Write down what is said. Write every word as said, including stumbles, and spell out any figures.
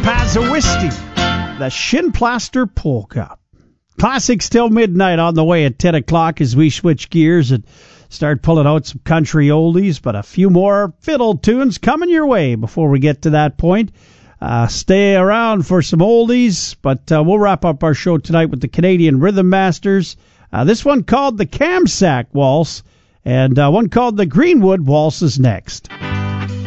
Pazowisti, the Shinplaster Polka. Classics till midnight on the way at ten o'clock as we switch gears and start pulling out some country oldies, but a few more fiddle tunes coming your way before we get to that point. Uh, stay around for some oldies, but uh, we'll wrap up our show tonight with the Canadian Rhythm Masters. Uh, this one called the Kamsack Waltz, and uh, one called the Greenwood Waltz is next.